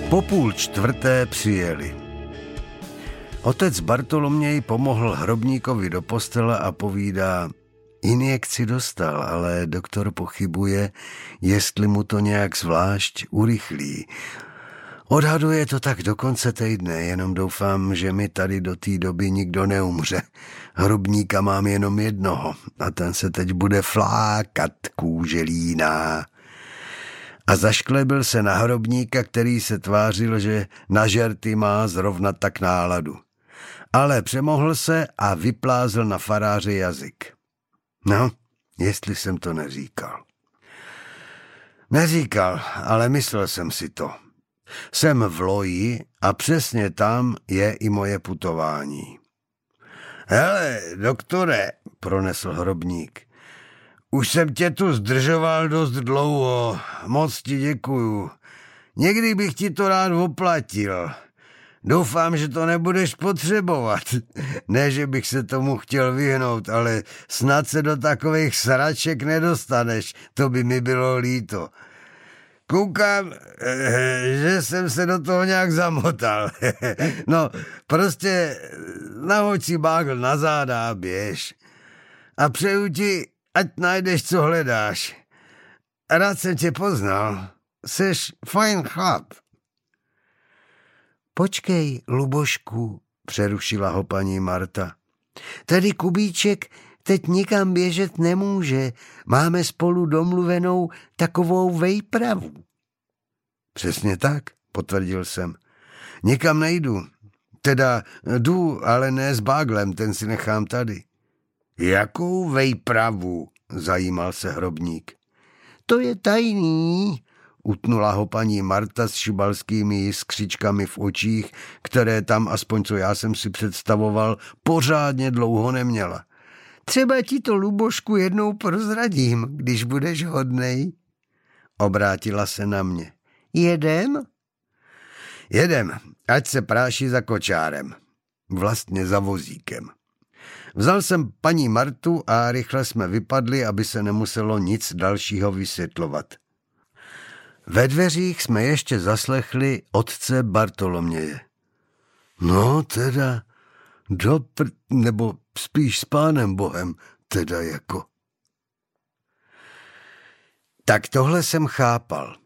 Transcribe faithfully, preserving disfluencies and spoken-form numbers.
Po půl čtvrté přijeli. Otec Bartoloměj pomohl hrobníkovi do postele a povídá: injekci dostal, ale doktor pochybuje, jestli mu to nějak zvlášť urychlí. Odhaduje to tak do konce týdne, jenom doufám, že mi tady do té doby nikdo neumře. Hrobníka mám jenom jednoho a ten se teď bude flákat kůželíná. A zašklebil se na hrobníka, který se tvářil, že na žerty má zrovna tak náladu. Ale přemohl se a vyplázl na faráře jazyk. No, jestli jsem to neříkal. Neříkal, ale myslel jsem si to. Jsem v loji a přesně tam je i moje putování. Hele, doktore, pronesl hrobník, už jsem tě tu zdržoval dost dlouho, moc ti děkuju. Někdy bych ti to rád oplatil. Doufám, že to nebudeš potřebovat. Ne, že bych se tomu chtěl vyhnout, ale snad se do takových sraček nedostaneš, to by mi bylo líto. Koukám, že jsem se do toho nějak zamotal. No, prostě nahoď si bágl na záda a běž. A přeju ti, ať najdeš, co hledáš. Rád jsem tě poznal. Seš fajn chlap. Počkej, Lubošku, přerušila ho paní Marta. Tady Kubíček teď nikam běžet nemůže. Máme spolu domluvenou takovou vejpravu. Přesně tak, potvrdil jsem. Nikam nejdu. Teda jdu, ale ne s báglem, ten si nechám tady. Jakou vejpravu? Zajímal se hrobník. To je tajný, utnula ho paní Marta s šibalskými jiskřičkami v očích, které tam, aspoň co já jsem si představoval, pořádně dlouho neměla. Třeba ti to, Lubošku, jednou prozradím, když budeš hodnej. Obrátila se na mě. Jedem? Jedem, ať se práší za kočárem. Vlastně za vozíkem. Vzal jsem paní Martu a rychle jsme vypadli, aby se nemuselo nic dalšího vysvětlovat. Ve dveřích jsme ještě zaslechli otce Bartoloměje. No teda, do pr... nebo spíš s pánem Bohem, teda jako. Tak tohle jsem chápal.